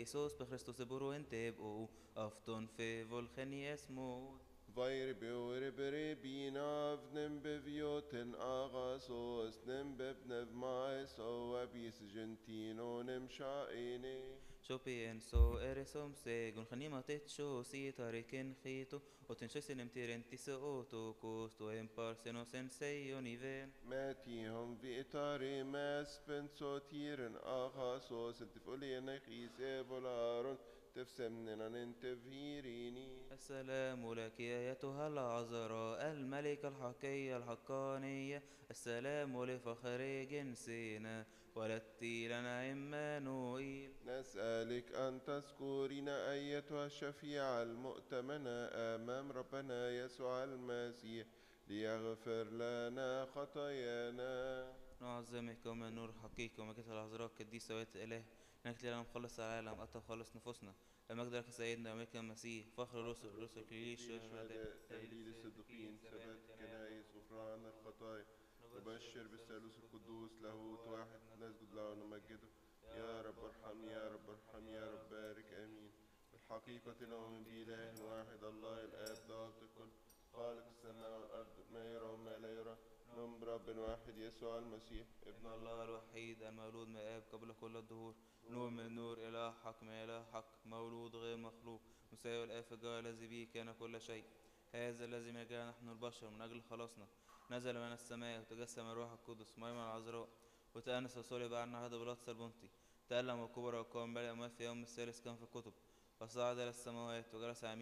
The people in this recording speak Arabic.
Isus بخريستوس برو انت بقو افتون في فولخني اسمو Vair beore bere binav nem bevioten agasos nem bebnev maes o abis gentino nem shaene. شوبي انسو ارسوم سيجون خنيمة تتشو سي تاريكن خيتو وتنشسن امتيرن تسوتو كوستو امبارسنو سنسيو نيفين ماتيهم في إطاري ماس بنسوتيرن أغاسوس انتفولينا خيسي بولارون تفسمننا ننتفهيريني. السلام لك يا أيتها العذراء الملكة الحقية الحقانية السلام لفخر جنسنا ولدتي لنا عمانوئيل نسألك أن تذكرنا أيتها الشفيعة المؤتمنة أمام ربنا يسوع المسيح ليغفر لنا خطايانا. نعظمك ومن النور حقيقي ومجد العذراء القديسة ويت الإله نكتب لنا مخلص العالم أتى خلص نفوسنا المجد لك سيدنا وملك المسيح فخر رسل كليش شهداء شهداء تهليل الصديقين ثبات الكنائس غفران الخطايا نبشر بالثالوث القدوس لاهوت واحد نسجد له ونمجده. يا رب ارحم يا رب ارحم يا رب بارك امين. بالحقيقة نؤمن بإله واحد الله الآب ضابط الكل خالق السماء والأرض ما يرى وما لا يرى. نؤمن برب واحد يسوع المسيح ابن ابن الله الله الوحيد المولود من الآب قبل كل الدهور نور من نور إله حق من إله حق مولود غير مخلوق مساوي الآب في الجوهر الذي به كان كل شيء هذا الذي من أجلنا نحن البشر من أجل خلاصنا نزل من السماء وتجسم الروح القدس مريم العذراء وتأنس وصلب عنا هذا بلاطس البنطي تألم وكبر وقام بل الأموات في يوم الثالث كان في الكتب فصعد إلى السماوات وجلس